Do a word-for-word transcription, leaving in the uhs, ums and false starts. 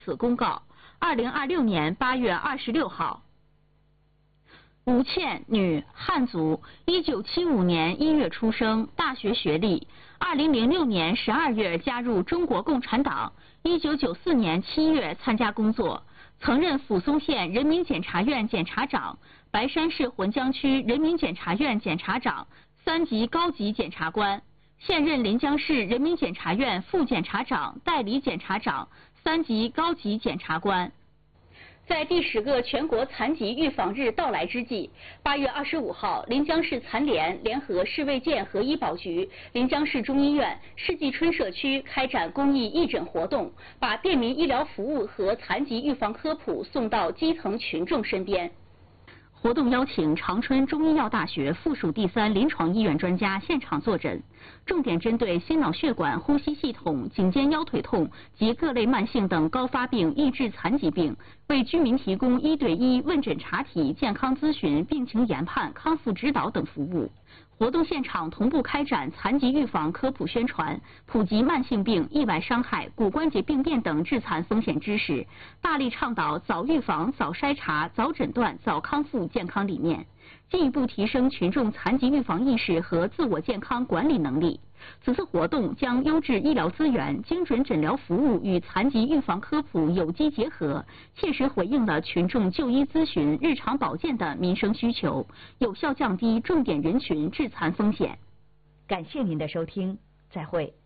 此公告，二零二六年八月二十六号。吴倩，女，汉族，一九七五年一月出生，大学学历。二零零六年十二月加入中国共产党，一九九四年七月参加工作，曾任抚松县人民检察院检察长、白山市浑江区人民检察院检察长、三级高级检察官，现任临江市人民检察院副检察长、代理检察长、三级高级检察官。在第十个全国残疾预防日到来之际，八月二十五号，临江市残联联合市卫健和医保局、临江市中医院、世纪春社区开展公益义诊活动，把便民医疗服务和残疾预防科普送到基层群众身边。活动邀请长春中医药大学附属第三临床医院专家现场坐诊，重点针对心脑血管、呼吸系统、颈肩腰腿痛及各类慢性等高发病、易致残疾病，为居民提供一对一问诊查体、健康咨询、病情研判、康复指导等服务。活动现场同步开展残疾预防科普宣传，普及慢性病、意外伤害、骨关节病变等致残风险知识，大力倡导早预防、早筛查、早诊断、早康复健康理念，进一步提升群众残疾预防意识和自我健康管理能力。此次活动将优质医疗资源、精准诊疗服务与残疾预防科普有机结合，切实回应了群众就医咨询、日常保健的民生需求，有效降低重点人群致残风险。 感谢您的收听，再会。